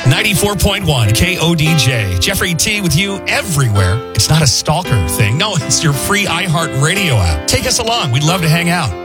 94.1 KODJ. Jeffrey T with you everywhere. It's not a stalker thing. No, it's your free iHeartRadio app. Take us along. We'd love to hang out.